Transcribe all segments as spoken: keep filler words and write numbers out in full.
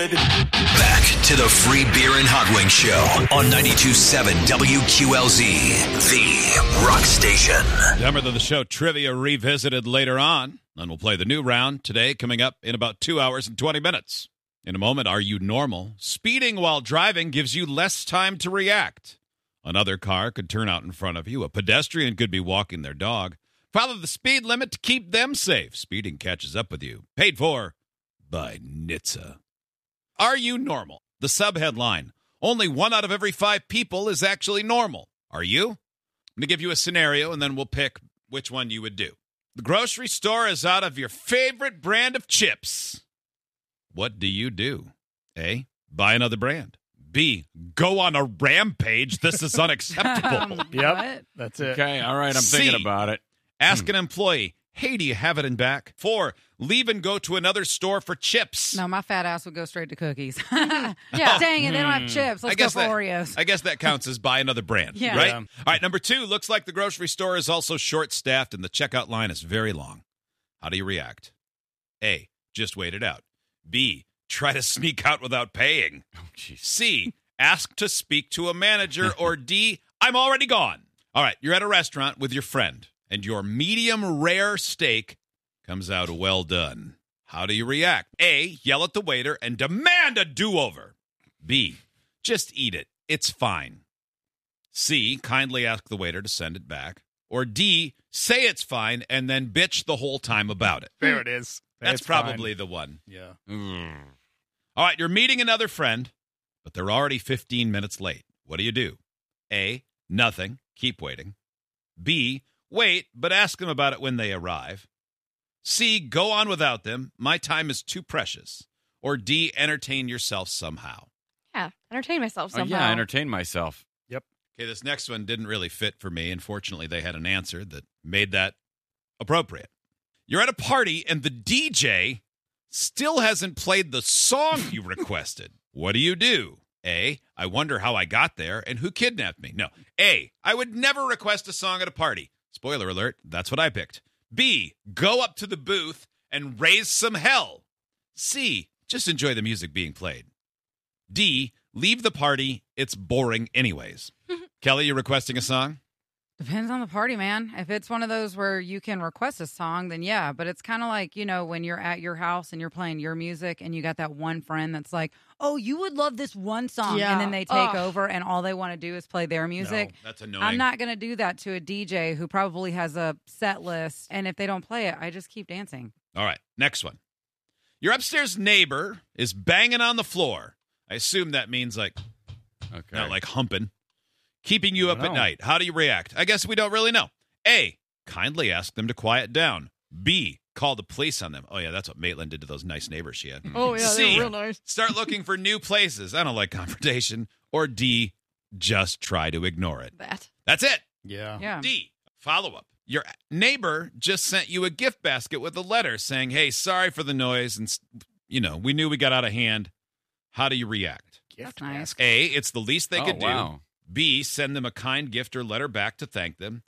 baby. Back to the Free Beer and Hot Wings Show on ninety-two point seven W Q L Z, the rock station. Remember the show Trivia revisited later on. Then we'll play the new round today, coming up in about two hours and twenty minutes. In a moment, are you normal? Speeding while driving gives you less time to react. Another car could turn out in front of you. A pedestrian could be walking their dog. Follow the speed limit to keep them safe. Speeding catches up with you. Paid for by N H T S A. Are you normal? The subheadline: only one out of every five people is actually normal. Are you? I'm going to give you a scenario, and then we'll pick which one you would do. The grocery store is out of your favorite brand of chips. What do you do? A, buy another brand. B, go on a rampage. This is unacceptable. Um, Yep, what? that's it. Okay, all right, I'm C. thinking about it. Ask an employee, hey, do you have it in back? Four, leave and go to another store for chips. No, my fat ass would go straight to cookies. yeah. Dang it, they don't have chips. Let's I guess go for that, Oreos. I guess that counts as buy another brand, Yeah. right? Yeah. All right, number two, looks like the grocery store is also short-staffed and the checkout line is very long. How do you react? A, just wait it out. B, try to sneak out without paying. Oh, jeez. C, ask to speak to a manager. Or D, I'm already gone. All right, you're at a restaurant with your friend, and your medium rare steak comes out well done. How do you react? A, yell at the waiter and demand a do-over. B, just eat it. It's fine. C, kindly ask the waiter to send it back. Or D, say it's fine and then bitch the whole time about it. There it is. That's It's probably fine. the one. Yeah. Mm. All right, you're meeting another friend, but they're already fifteen minutes late. What do you do? A, nothing. Keep waiting. B, wait, but ask them about it when they arrive. C, go on without them. My time is too precious. Or D, entertain yourself somehow. Yeah, entertain myself Oh, somehow. yeah, entertain myself. Okay, this next one didn't really fit for me. Unfortunately, they had an answer that made that appropriate. You're at a party, and the D J still hasn't played the song you requested. What do you do? A, I wonder how I got there and who kidnapped me. No. A, I would never request a song at a party. Spoiler alert, that's what I picked. B, go up to the booth and raise some hell. C, just enjoy the music being played. D, leave the party. It's boring anyways. Kelly, you requesting a song? Depends on the party, man. If it's one of those where you can request a song, then yeah. But it's kind of like, you know, when you're at your house and you're playing your music and you got that one friend that's like, oh, you would love this one song. Yeah. And then they take Ugh. over and all they want to do is play their music. No, that's annoying. I'm not going to do that to a D J who probably has a set list. And if they don't play it, I just keep dancing. All right, next one. Your upstairs neighbor is banging on the floor. I assume that means like, Okay. not like humping. Keeping you up I don't at know. night. How do you react? I guess we don't really know. A, kindly ask them to quiet down. B, call the police on them. Oh, yeah, that's what Maitland did to those nice neighbors she had. Oh, yeah, C, they're real nice. start looking for new places. I don't like confrontation. Or D, just try to ignore it. That. That's it. Yeah. Yeah. D, follow up. Your neighbor just sent you a gift basket with a letter saying, hey, sorry for the noise. And, you know, we knew we got out of hand. How do you react? That's nice. A, it's the least they Oh, could do. wow. B, send them a kind gift or letter back to thank them.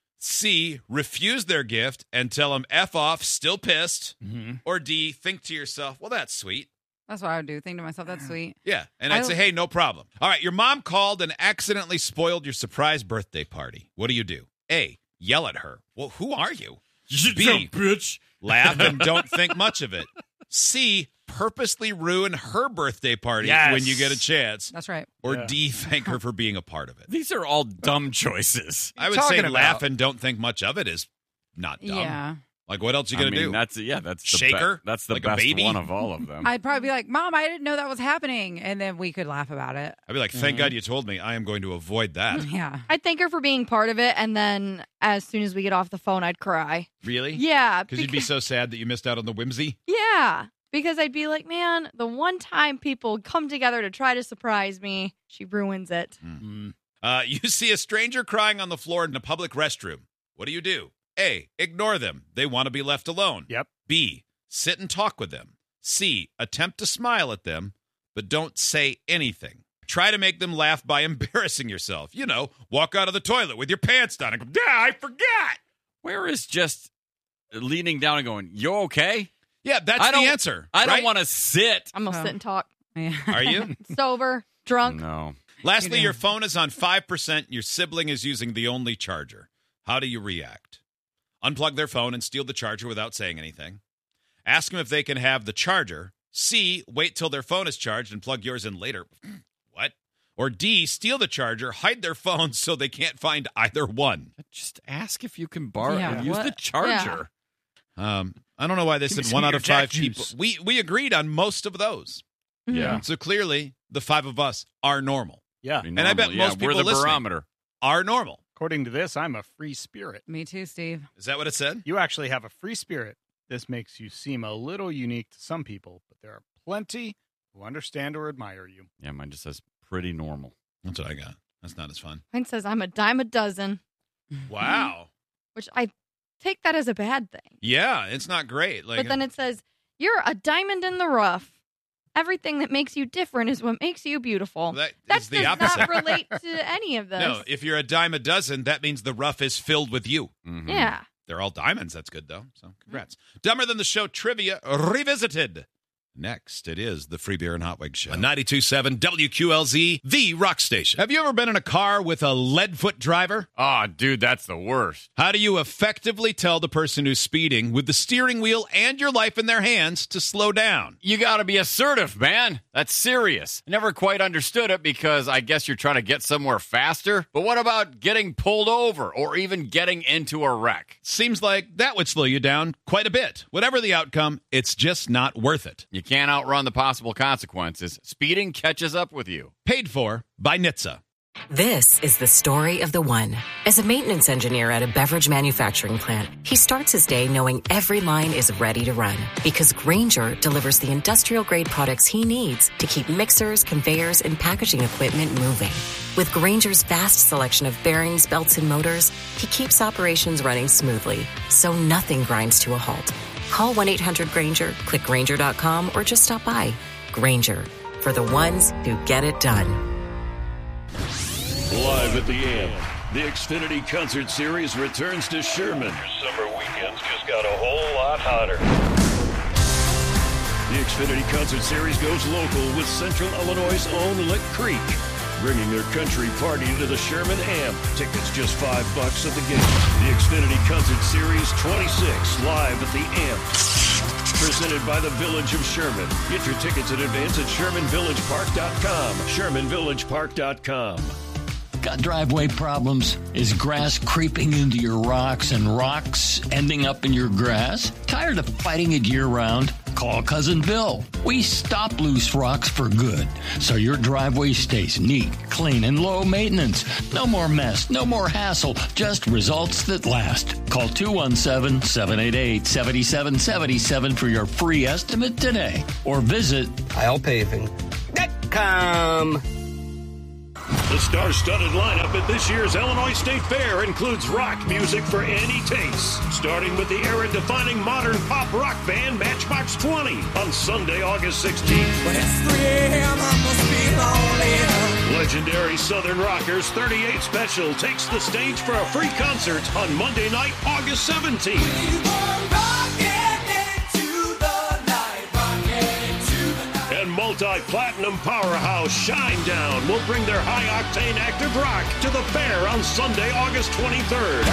C, refuse their gift and tell them F off, still pissed. Mm-hmm. Or D, think to yourself, well, that's sweet. That's what I would do. Think to myself, that's sweet. Yeah. And I'd I- say, hey, no problem. All right, your mom called and accidentally spoiled your surprise birthday party. What do you do? A, yell at her. Well, who are you? B, bitch. laugh and don't think much of it. C, purposely ruin her birthday party Yes. when you get a chance. That's right. Or Yeah. D, thank her for being a part of it. These are all dumb choices. I would talking say about? laugh and don't think much of it is not dumb. Yeah. Like, what else you I gonna mean, do? that's yeah, that's the Shake be- her? That's the Like a best baby? one of all of them. I'd probably be like, Mom, I didn't know that was happening. And then we could laugh about it. I'd be like, thank God you told me. I am going to avoid that. Yeah. I'd thank her for being part of it, and then as soon as we get off the phone, I'd cry. Really? Yeah. Because you'd be so sad that you missed out on the whimsy. Yeah. Because I'd be like, man, the one time people come together to try to surprise me, she ruins it. Mm. Uh, you see a stranger crying on the floor in a public restroom. What do you do? A, ignore them. They want to be left alone. Yep. B, sit and talk with them. C, attempt to smile at them, but don't say anything. Try to make them laugh by embarrassing yourself. You know, walk out of the toilet with your pants down and go, yeah, I forgot. Where is just leaning down and going, "You okay?" Yeah, that's I the don't- answer. I don't right? want to sit. I'm going to Oh. sit and talk. Yeah. Are you? Sober, drunk. No. Lastly, You do. your phone is on five percent. Your sibling is using the only charger. How do you react? Unplug their phone and steal the charger without saying anything. Ask them if they can have the charger. C, wait till their phone is charged and plug yours in later. What? Or D, steal the charger, hide their phone so they can't find either one. Just ask if you can borrow Yeah, use what? the charger. Um, I don't know why they Give me said some one of out your of five Jack people. juice. We we agreed on most of those. Yeah. So clearly, the five of us are normal. Yeah. Be And I bet normal. Yeah, most people we're the listening- barometer. Are normal. According to this, I'm a free spirit. Me too, Steve. Is that what it said? You actually have a free spirit. This makes you seem a little unique to some people, but there are plenty who understand or admire you. Yeah, mine just says pretty normal. That's what I got. That's not as fun. Mine says I'm a dime a dozen, Wow. which I take that as a bad thing. Yeah, it's not great. Like, But then it says, you're a diamond in the rough. Everything that makes you different is what makes you beautiful. that that is the does opposite. not relate to any of this. No, if you're a dime a dozen, that means the rough is filled with you. Mhm. Yeah. They're all diamonds. That's good, though. So congrats. Dumber Than the Show Trivia Revisited. Next, it is the Free Beer and Hot Wings Show. On ninety-two point seven W Q L Z, the rock station. Have you ever been in a car with a lead foot driver? Oh, dude, that's the worst. How do you effectively tell the person who's speeding with the steering wheel and your life in their hands to slow down? You got to be assertive, man. That's serious. I never quite understood it because I guess you're trying to get somewhere faster. But what about getting pulled over or even getting into a wreck? Seems like that would slow you down quite a bit. Whatever the outcome, it's just not worth it. You can't outrun the possible consequences. Speeding catches up with you. Paid for by N H T S A. This is the story of the one. As a maintenance engineer at a beverage manufacturing plant, he starts his day knowing every line is ready to run because Grainger delivers the industrial-grade products he needs to keep mixers, conveyors, and packaging equipment moving. With Grainger's vast selection of bearings, belts, and motors, he keeps operations running smoothly, so nothing grinds to a halt. Call one eight hundred Grainger, click Grainger dot com, or just stop by. Grainger, for the ones who get it done. Live at the Amp, the Xfinity Concert Series returns to Sherman. Your summer weekends just got a whole lot hotter. The Xfinity Concert Series goes local with Central Illinois' own Lick Creek, bringing their country party to the Sherman Amp. Tickets just five bucks at the gate. The Xfinity Concert Series twenty-six, live at the Amp. Presented by the Village of Sherman. Get your tickets in advance at Sherman Village Park dot com. Sherman Village Park dot com. Got driveway problems? Is grass creeping into your rocks and rocks ending up in your grass? Tired of fighting it year-round? Call Cousin Bill. We stop loose rocks for good, so your driveway stays neat, clean, and low maintenance. No more mess, no more hassle, just results that last. Call two one seven, seven eight eight, seven seven seven seven for your free estimate today, or visit I'll paving dot com. The star-studded lineup at this year's Illinois State Fair includes rock music for any taste. Starting with the era-defining modern pop rock band Matchbox twenty on Sunday, August sixteenth. When it's three a.m. I must be lonely. Legendary Southern Rockers thirty-eight Special takes the stage for a free concert on Monday night, August seventeenth. And multi-platinum powerhouse Shinedown will bring their high-octane active rock to the fair on Sunday, August twenty-third.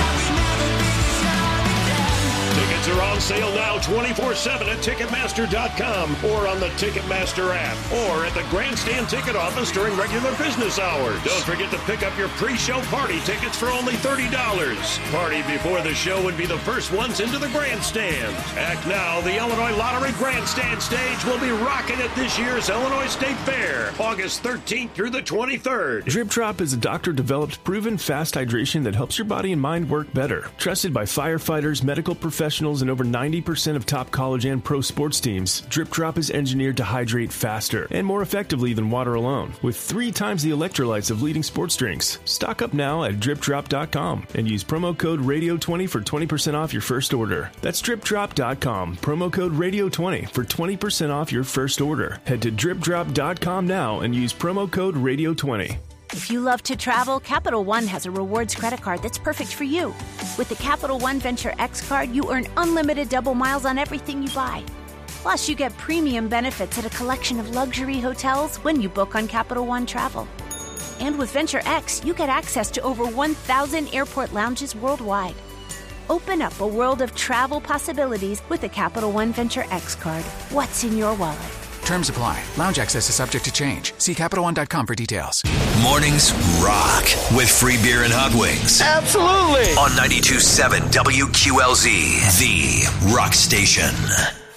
Tickets are on sale now twenty-four seven at Ticketmaster dot com or on the Ticketmaster app or at the Grandstand ticket office during regular business hours. Don't forget to pick up your pre-show party tickets for only thirty dollars. Party before the show would be the first ones into the Grandstand. Act now, the Illinois Lottery Grandstand stage will be rocking at this year's Illinois State Fair, August thirteenth through the twenty-third. Drip Drop is a doctor-developed, proven fast hydration that helps your body and mind work better. Trusted by firefighters, medical professionals, and over ninety percent of top college and pro sports teams, Drip Drop is engineered to hydrate faster and more effectively than water alone, with three times the electrolytes of leading sports drinks. Stock up now at drip drop dot com and use promo code radio twenty for twenty percent off your first order. That's drip drop dot com, promo code radio twenty for twenty percent off your first order. Head to drip drop dot com now and use promo code radio twenty. If you love to travel, Capital One has a rewards credit card that's perfect for you. With the Capital One Venture X card, you earn unlimited double miles on everything you buy. Plus, you get premium benefits at a collection of luxury hotels when you book on Capital One Travel. And with Venture X, you get access to over one thousand airport lounges worldwide. Open up a world of travel possibilities with a Capital One Venture X card. What's in your wallet? Terms apply. Lounge access is subject to change. See Capital One dot com for details. Mornings rock with free beer and hot wings. Absolutely. On ninety-two point seven W Q L Z, the rock station.